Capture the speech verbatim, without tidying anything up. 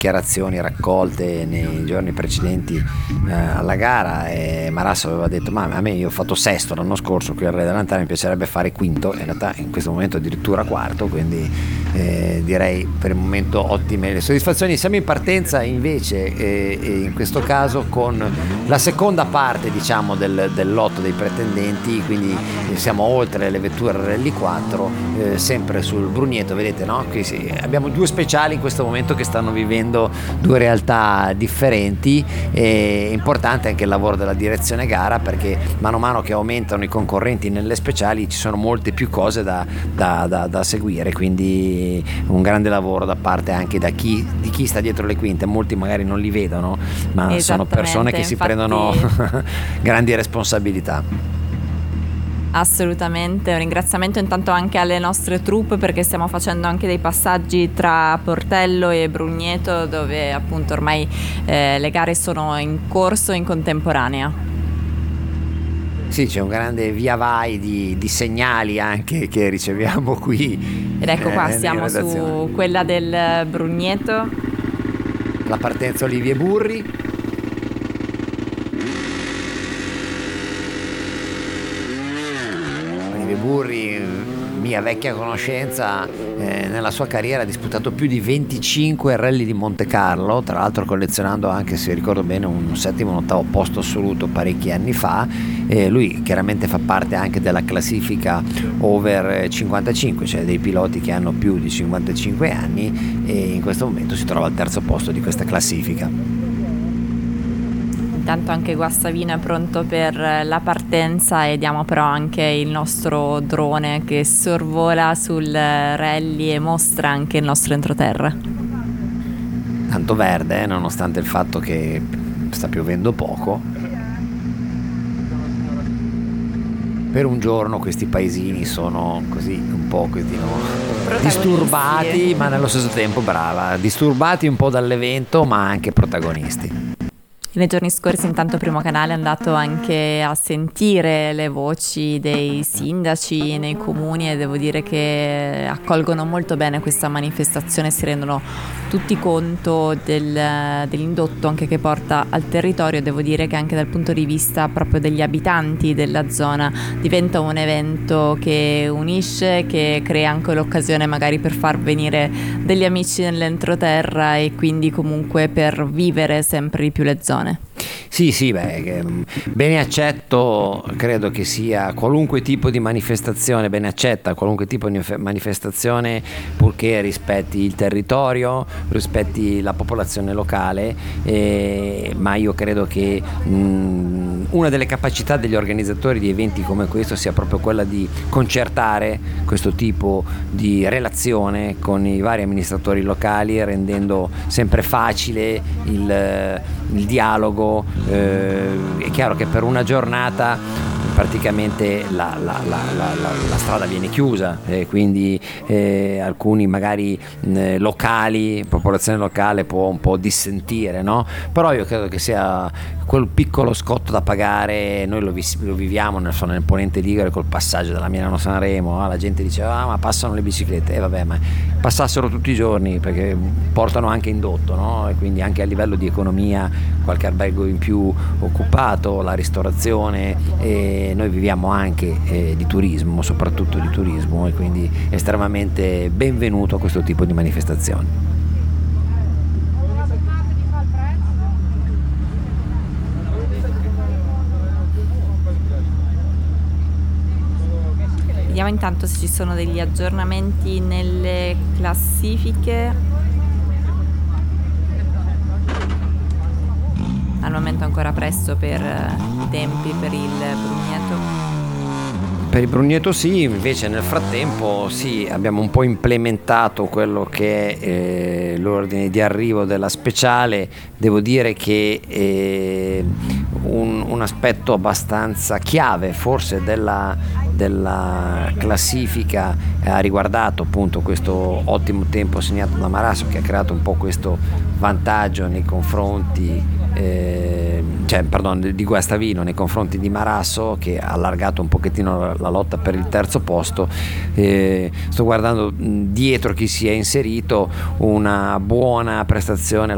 dichiarazioni raccolte nei giorni precedenti eh, alla gara, e Marassa aveva detto: ma a me, io ho fatto sesto l'anno scorso qui al Re dell'Antara, mi piacerebbe fare quinto, in realtà in questo momento addirittura quarto, quindi eh, direi per il momento ottime le soddisfazioni. Siamo in partenza invece eh, in questo caso con la seconda parte, diciamo, del, del lotto dei pretendenti, quindi eh, siamo oltre le vetture Rally quattro, eh, sempre sul Brugneto, vedete, no? Qui sì, abbiamo due speciali in questo momento che stanno vivendo due realtà differenti. È importante anche il lavoro della direzione gara, perché mano a mano che aumentano i concorrenti nelle speciali ci sono molte più cose da, da, da, da seguire, quindi un grande lavoro da parte anche da chi, di chi sta dietro le quinte. Molti magari non li vedono, ma sono persone che si infatti... prendono grandi responsabilità. Assolutamente, un ringraziamento intanto anche alle nostre troupe, perché stiamo facendo anche dei passaggi tra Portello e Brugneto, dove appunto ormai eh, le gare sono in corso in contemporanea. Sì, c'è un grande via vai di, di segnali anche che riceviamo qui. Ed ecco qua, eh, siamo su quella del Brugneto. La partenza Olivier Burri. Burri, mia vecchia conoscenza, eh, nella sua carriera ha disputato più di venticinque rally di Monte Carlo, tra l'altro collezionando anche, se ricordo bene, un settimo, un ottavo posto assoluto parecchi anni fa. Eh, lui chiaramente fa parte anche della classifica over cinquantacinque, cioè dei piloti che hanno più di cinquantacinque anni, e in questo momento si trova al terzo posto di questa classifica. Intanto anche Guastavino è pronto per la partenza, e diamo però anche il nostro drone che sorvola sul rally e mostra anche il nostro entroterra. Tanto verde, eh, nonostante il fatto che sta piovendo poco. Per un giorno questi paesini sono così un po' così, no? Disturbati, ma nello stesso tempo, brava, disturbati un po' dall'evento, ma anche protagonisti. Nei giorni scorsi intanto Primo Canale è andato anche a sentire le voci dei sindaci nei comuni, e devo dire che accolgono molto bene questa manifestazione, si rendono tutti conto del, dell'indotto anche che porta al territorio. Devo dire che anche dal punto di vista proprio degli abitanti della zona diventa un evento che unisce, che crea anche l'occasione magari per far venire degli amici nell'entroterra, e quindi comunque per vivere sempre di più le zone. Sì, sì, beh, bene accetto, credo che sia qualunque tipo di manifestazione, bene accetta qualunque tipo di manifestazione, purché rispetti il territorio, rispetti la popolazione locale, eh, ma io credo che mh, una delle capacità degli organizzatori di eventi come questo sia proprio quella di concertare questo tipo di relazione con i vari amministratori locali, rendendo sempre facile il, il dialogo. Eh, è chiaro che per una giornata praticamente la, la, la, la, la strada viene chiusa, e quindi eh, alcuni magari eh, locali, popolazione locale può un po' dissentire, no? Però io credo che sia quel piccolo scotto da pagare. Noi lo, vi, lo viviamo nel, nel Ponente Ligure col passaggio della Milano-Sanremo, eh? La gente diceva: ah, ma passano le biciclette, e eh, vabbè, ma passassero tutti i giorni, perché portano anche indotto, no? E quindi anche a livello di economia qualche albergo in più occupato, la ristorazione, e noi viviamo anche eh, di turismo, soprattutto di turismo, e quindi estremamente benvenuto a questo tipo di manifestazioni. Vediamo intanto se ci sono degli aggiornamenti nelle classifiche. Al momento ancora presto per i tempi per il Brugneto. Per il Brugneto sì, invece nel frattempo sì, abbiamo un po' implementato quello che è eh, l'ordine di arrivo della speciale. Devo dire che eh, un, un aspetto abbastanza chiave forse della, della classifica ha riguardato appunto questo ottimo tempo segnato da Marassa, che ha creato un po' questo vantaggio nei confronti Eh, cioè, pardon, di Guastavino nei confronti di Marasso, che ha allargato un pochettino la, la lotta per il terzo posto. Eh, sto guardando dietro chi si è inserito, una buona prestazione